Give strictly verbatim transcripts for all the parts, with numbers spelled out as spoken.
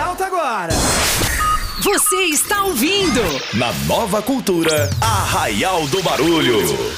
alta agora. Você está ouvindo na Nova Cultura, Arraial do Barulho.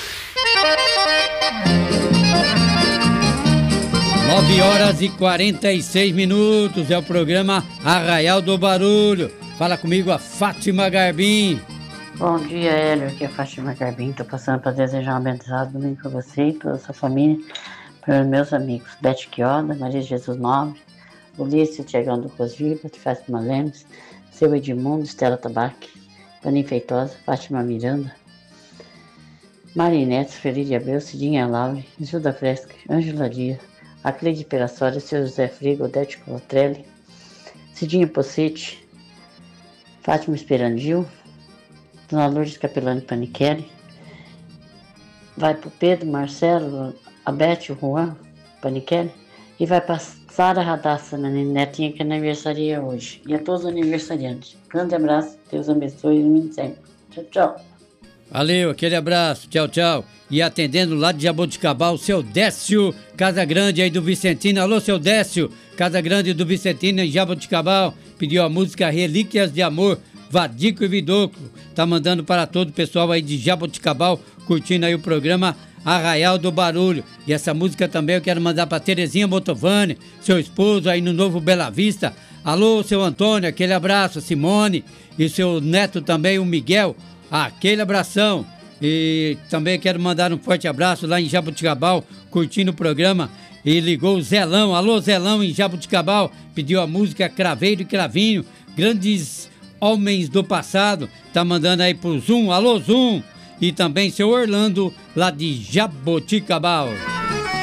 nove horas e quarenta e seis minutos é o programa Arraial do Barulho. Fala comigo a Fátima Garbim. Bom dia, Hélio, aqui é a Fátima Garbim. Estou passando para desejar um abençoado domingo para você e toda a sua família, para os meus amigos Bete Quioda, Maria Jesus Nobre, Ulisses Tiagão do Cosviva, Fátima Lemes, seu Edmundo, Estela Tabaque, Pani Feitosa, Fátima Miranda, Marinete, Feliz Abreu, Cidinha Laure, Gilda Fresca, Ângela Dias, Acleide Perassoli, seu José Frigo, Odete Colotrelli, Cidinha Possete, Fátima Esperandil, Dona Lourdes Capelani Panichelli, vai pro Pedro, Marcelo, a Bete, o Juan Panichelli, e vai para Sara Radassa, minha netinha que aniversaria hoje. E a todos os aniversariantes. Grande abraço, Deus abençoe e ilumine sempre. Tchau, tchau. Valeu, aquele abraço, tchau, tchau. E atendendo lá de Jaboticabal, o seu Décio Casagrande aí do Vicentino. Alô, seu Décio Casagrande do Vicentino em Jaboticabal. Pediu a música Relíquias de Amor, Vadico e Vidoclo. Tá mandando para todo o pessoal aí de Jaboticabal, curtindo aí o programa Arraial do Barulho. E essa música também eu quero mandar para Terezinha Motovani, seu esposo aí no Novo Bela Vista. Alô, seu Antônio, aquele abraço. Simone e seu neto também, o Miguel, aquele abração. E também quero mandar um forte abraço lá em Jaboticabal, curtindo o programa. E ligou o Zelão. Alô, Zelão em Jaboticabal, pediu a música Craveiro e Cravinho, grandes homens do passado. Tá mandando aí pro Zoom. Alô, Zoom. E também seu Orlando, lá de Jaboticabal.